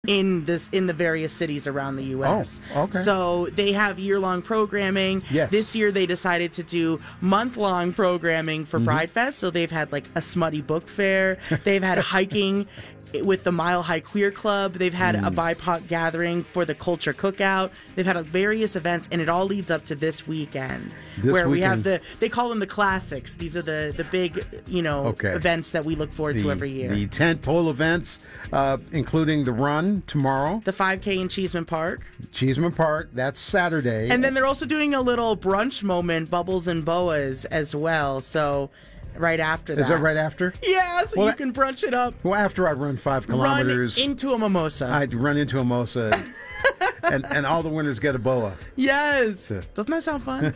in the various cities around the U.S. Oh, okay. So they have year-long programming. Yes. This year they decided to do month-long programming for Pride Fest. So they've had like a smutty book fair. They've had hiking with the Mile High Queer Club. They've had a BIPOC gathering for the Culture Cookout. They've had various events, and it all leads up to this weekend, we have they call them the classics. These are the big, events that we look forward to every year. The tentpole events, including the run tomorrow. The 5K in Cheeseman Park. Cheeseman Park, that's Saturday. And then they're also doing a little brunch moment, Bubbles and Boas, as well. So right after that. Is that right after? Yeah, so you can brunch it up. Well, after I run 5 kilometers. Run into a mimosa. I'd run into a mimosa. and all the winners get a boa. Yes. Doesn't that sound fun?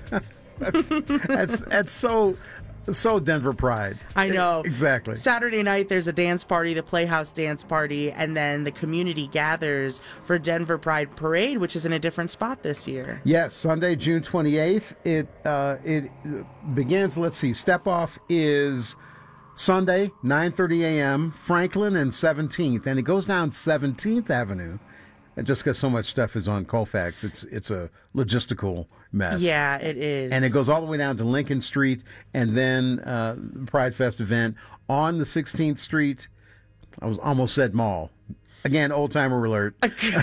That's so Denver Pride. I know. Exactly. Saturday night, there's a dance party, the Playhouse Dance Party, and then the community gathers for Denver Pride Parade, which is in a different spot this year. Yes, Sunday, June 28th. It begins, let's see, Step Off is Sunday, 9:30 a.m., Franklin and 17th, and it goes down 17th Avenue. And just because so much stuff is on Colfax, it's a logistical mess. Yeah, it is. And it goes all the way down to Lincoln Street, and then the Pride Fest event on the 16th Street. I was almost said mall. Again, old timer alert.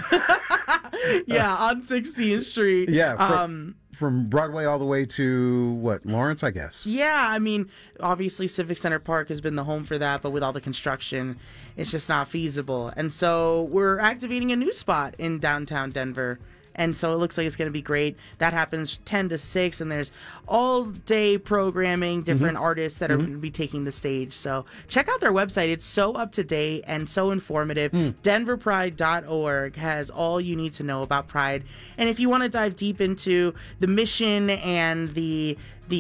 Yeah, on 16th Street. Yeah, from Broadway all the way to, Lawrence, I guess? Yeah, I mean, obviously Civic Center Park has been the home for that, but with all the construction, it's just not feasible. And so we're activating a new spot in downtown Denver. And so it looks like it's going to be great. That happens 10 to 6, and there's all-day programming, different artists that are going to be taking the stage. So check out their website. It's so up-to-date and so informative. DenverPride.org has all you need to know about Pride. And if you want to dive deep into the mission and the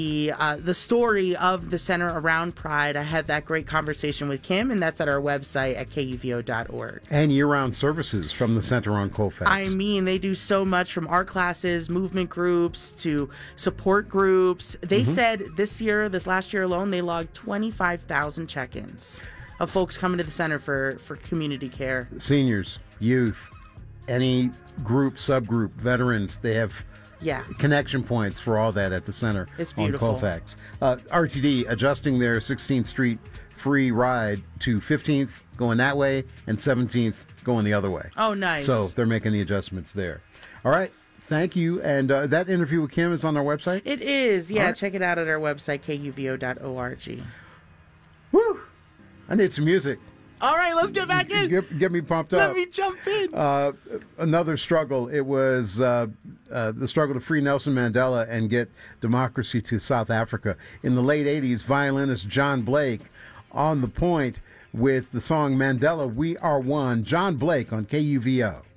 story of the center around Pride, I had that great conversation with Kim, and that's at our website at kuvo.org. And year-round services from the Center on Colfax. I mean, they do so much, from art classes, movement groups, to support groups. They said this last year alone, they logged 25,000 check-ins of folks coming to the center for community care. Seniors, youth, any group, subgroup, veterans, they have connection points for all that at the center. It's beautiful. On Colfax. RTD adjusting their 16th Street free ride to 15th going that way and 17th going the other way. Oh, nice. So they're making the adjustments there. All right. Thank you. And that interview with Kim is on our website? It is. Yeah, right. Check it out at our website, kuvo.org. Woo! I need some music. All right, let's get back in. Get me pumped up. Let me jump in. Another struggle. It was the struggle to free Nelson Mandela and get democracy to South Africa. In the late 80s, violinist John Blake on the point with the song Mandela, We Are One. John Blake on KUVO.